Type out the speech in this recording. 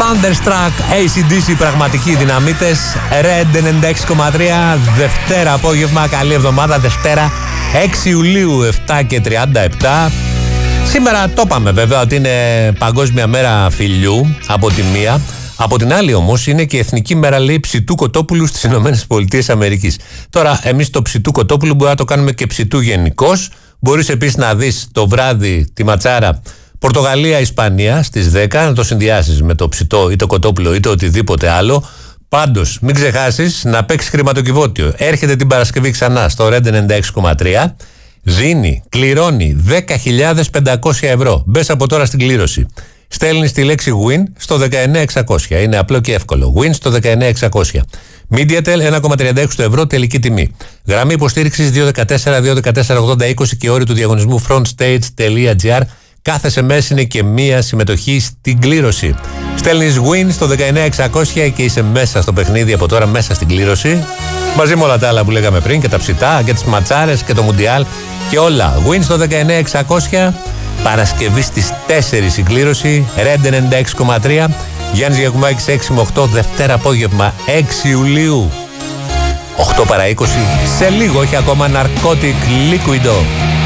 Thunderstruck, AC/DC, πραγματικοί δυναμίτες. Red 96,3, Δευτέρα απόγευμα, καλή εβδομάδα. Δευτέρα 6 Ιουλίου, 7 και 37. Σήμερα το είπαμε βέβαια ότι είναι Παγκόσμια Μέρα Φιλιού από τη μία. Από την άλλη όμως είναι και η Εθνική Μέρα, λέει, ψητού κοτόπουλου στις ΗΠΑ. Τώρα εμείς το ψητού κοτόπουλου μπορεί να το κάνουμε και ψητού γενικώς. Μπορείς επίσης να δεις το βράδυ τη ματσάρα Πορτογαλία-Ισπανία στις 10, να το συνδυάσεις με το ψητό ή το κοτόπουλο ή το οτιδήποτε άλλο. Πάντως μην ξεχάσεις να παίξεις χρηματοκιβώτιο. Έρχεται την Παρασκευή ξανά στο Red 96,3. Δίνει, κληρώνει 10.500 ευρώ. Μπες από τώρα στην κλήρωση. Στέλνεις τη λέξη win στο 19600. Είναι απλό και εύκολο. Win στο 19600. Mediatel 1,36 ευρώ τελική τιμή. Γραμμή υποστήριξης 214-214-80-20 και όροι του διαγωνισμού frontstage.gr. Κάθε SMS είναι και μία συμμετοχή στην κλήρωση. Στέλνεις win στο 19600 και είσαι μέσα στο παιχνίδι από τώρα, μέσα στην κλήρωση. Μαζί με όλα τα άλλα που λέγαμε πριν, και τα ψητά και τις ματσάρες και το μουντιάλ και όλα. Win στο 19600. Παρασκευή στις 4 η κλήρωση. Red 96,3. Γιάννης Γιακουμάκης 6 με 8. Δευτέρα απόγευμα 6 Ιουλίου 8 παρά 20. Σε λίγο, όχι ακόμα, Narcotic Liquido.